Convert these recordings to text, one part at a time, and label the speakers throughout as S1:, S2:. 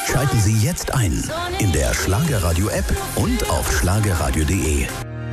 S1: Schalten Sie jetzt ein in der Schlagerradio-App und auf schlagerradio.de.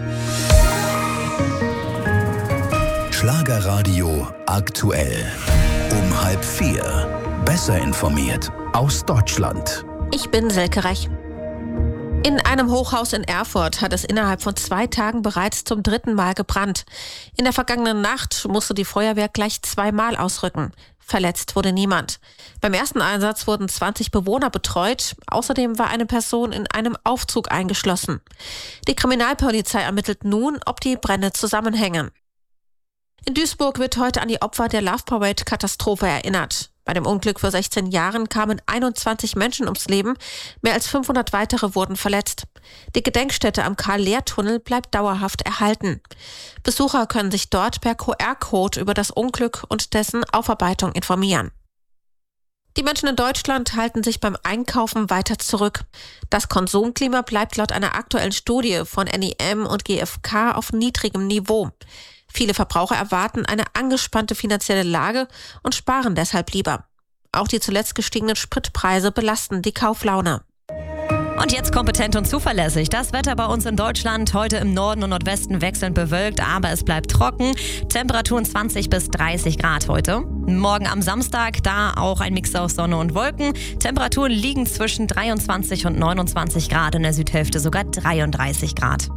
S1: Schlagerradio aktuell. Um 3:30. Besser informiert aus Deutschland.
S2: Ich bin Silke Rech. In einem Hochhaus in Erfurt hat es innerhalb von 2 Tagen bereits zum 3. Mal gebrannt. In der vergangenen Nacht musste die Feuerwehr gleich 2-mal ausrücken. Verletzt wurde niemand. Beim ersten Einsatz wurden 20 Bewohner betreut. Außerdem war eine Person in einem Aufzug eingeschlossen. Die Kriminalpolizei ermittelt nun, ob die Brände zusammenhängen. In Duisburg wird heute an die Opfer der Love Parade-Katastrophe erinnert. Bei dem Unglück vor 16 Jahren kamen 21 Menschen ums Leben, mehr als 500 weitere wurden verletzt. Die Gedenkstätte am Karl-Lehr-Tunnel bleibt dauerhaft erhalten. Besucher können sich dort per QR-Code über das Unglück und dessen Aufarbeitung informieren. Die Menschen in Deutschland halten sich beim Einkaufen weiter zurück. Das Konsumklima bleibt laut einer aktuellen Studie von NIM und GfK auf niedrigem Niveau. Viele Verbraucher erwarten eine angespannte finanzielle Lage und sparen deshalb lieber. Auch die zuletzt gestiegenen Spritpreise belasten die Kauflaune.
S3: Und jetzt kompetent und zuverlässig. Das Wetter bei uns in Deutschland heute im Norden und Nordwesten wechselnd bewölkt, aber es bleibt trocken. Temperaturen 20 bis 30 Grad heute. Morgen am Samstag, da auch ein Mix aus Sonne und Wolken. Temperaturen liegen zwischen 23 und 29 Grad, in der Südhälfte sogar 33 Grad.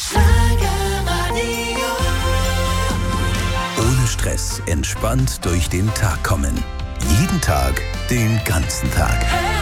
S1: Ohne Stress, entspannt durch den Tag kommen. Jeden Tag, den ganzen Tag.